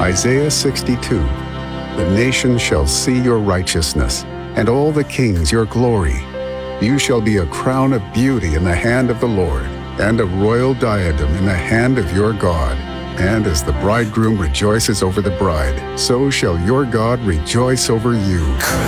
Isaiah 62. The nations shall see your righteousness, and all the kings your glory. You shall be a crown of beauty in the hand of the Lord, and a royal diadem in the hand of your God. And as the bridegroom rejoices over the bride, so shall your God rejoice over you.